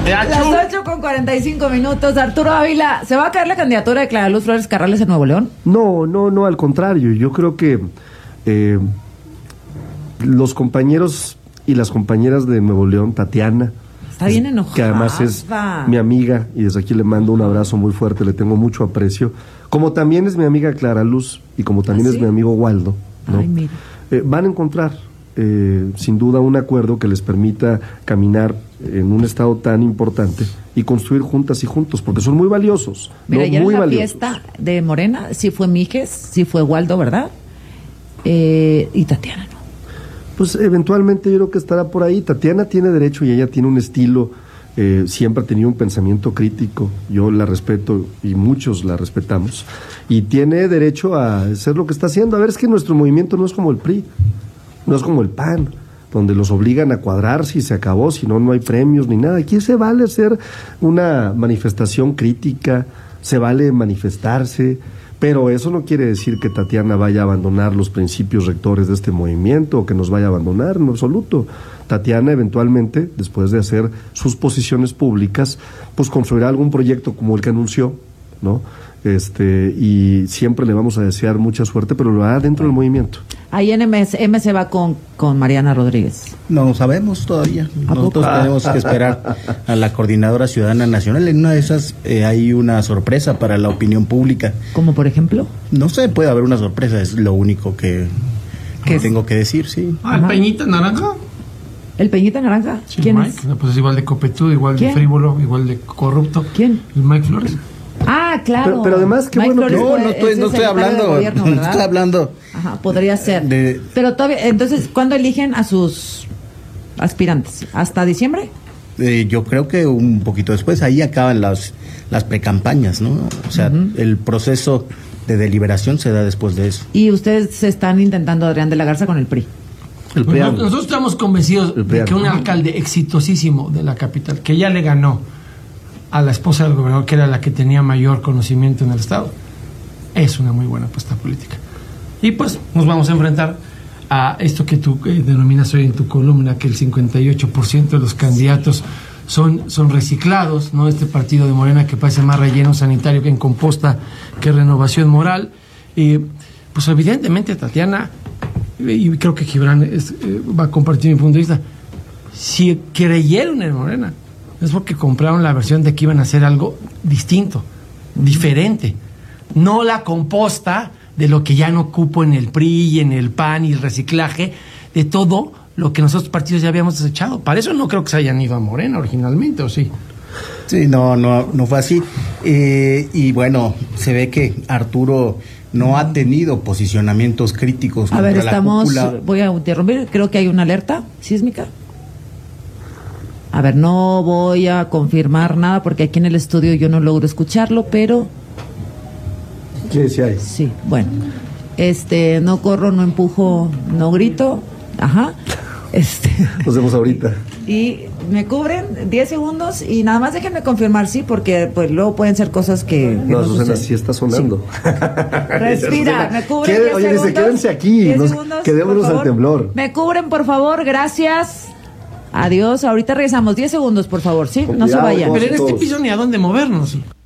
Las 8:45. Arturo Ávila, ¿se va a caer la candidatura de Clara Luz Flores Carrales en Nuevo León? No, al contrario. Yo creo que los compañeros y las compañeras de Nuevo León, Tatiana, está bien enojada, que además es mi amiga, y desde aquí le mando un abrazo muy fuerte, le tengo mucho aprecio, como también es mi amiga Clara Luz, y como también es mi amigo Waldo, ¿no? Ay, mira. Van a encontrar sin duda un acuerdo que les permita caminar en un estado tan importante y construir juntas y juntos, porque son muy valiosos. Mira, ¿no? ayer Muy en la valiosos. fiesta de Morena, sí fue Mijes, sí fue Waldo, ¿verdad? Y Tatiana, ¿no? Pues eventualmente yo creo que estará por ahí. Tatiana tiene derecho y ella tiene un estilo, siempre ha tenido un pensamiento crítico, yo la respeto y muchos la respetamos, y tiene derecho a hacer lo que está haciendo. A ver, es que nuestro movimiento no es como el PRI, no es como el PAN, donde los obligan a cuadrarse y se acabó, si no, no hay premios ni nada. Aquí se vale hacer una manifestación crítica, se vale manifestarse, pero eso no quiere decir que Tatiana vaya a abandonar los principios rectores de este movimiento o que nos vaya a abandonar, en absoluto. Tatiana eventualmente, después de hacer sus posiciones públicas, pues construirá algún proyecto como el que anunció, ¿no? Y siempre le vamos a desear mucha suerte, pero lo hará dentro del movimiento. Ahí en MC va con Mariana Rodríguez. No sabemos todavía. Nosotros tenemos que esperar a la Coordinadora Ciudadana Nacional. En una de esas hay una sorpresa para la opinión pública. ¿Como por ejemplo? No sé, puede haber una sorpresa, es lo único que tengo que decir, sí. ¿El Peñita Naranja? ¿El Peñita Naranja? Sí, ¿Quién Mike, es? no, pues es igual de copetudo, igual ¿Quién? de frívolo, igual de corrupto. ¿Quién? El Mike Flores. Ah, claro. Pero además, qué Mike bueno que... Flores No estoy secretario hablando, de gobierno, no ¿verdad? estoy hablando. Ajá, podría ser. Pero todavía, entonces, ¿cuándo eligen a sus aspirantes? ¿Hasta diciembre? Yo creo que un poquito después, ahí acaban las precampañas, ¿no? O sea, el proceso de deliberación se da después de eso. Y ustedes se están intentando, Adrián de la Garza, con el PRI. El Pues PRIAN. nosotros estamos convencidos El de PRIAN. que un alcalde exitosísimo de la capital, que ya le ganó a la esposa del gobernador, que era la que tenía mayor conocimiento en el estado, es una muy buena apuesta política. Y pues nos vamos a enfrentar a esto que tú denominas hoy en tu columna, que el 58% de los candidatos son reciclados, ¿no? Este partido de Morena que parece más relleno sanitario que en composta que renovación moral. Pues evidentemente Tatiana, y creo que Gibran va a compartir mi punto de vista, si creyeron en Morena es porque compraron la versión de que iban a hacer algo distinto, diferente, no la composta de lo que ya no cupo en el PRI y en el PAN y el reciclaje de todo lo que nosotros partidos ya habíamos desechado. Para eso no creo que se hayan ido a Morena originalmente, ¿o sí? Sí, no fue así. Y bueno, se ve que Arturo no ha tenido posicionamientos críticos. A ver, contra la cúpula. voy a interrumpir, creo que hay una alerta sísmica. A ver, no voy a confirmar nada porque aquí en el estudio yo no logro escucharlo, pero Sí hay. sí, bueno. No corro, no empujo, no grito. Ajá. Nos vemos ahorita. Y me cubren 10 segundos y nada más déjenme confirmar, sí, porque pues luego pueden ser cosas que No, Susana, suceden. sí está sonando. Sí. Respira, me cubren 10 Oye, dice, segundos. quédense aquí, 10 nos segundos, quedémonos por al favor. temblor. Me cubren, por favor, gracias. Adiós, ahorita regresamos. 10 segundos, por favor, ¿sí? Con No se cuidado, vayan. Pero en este todos. piso ni a dónde movernos.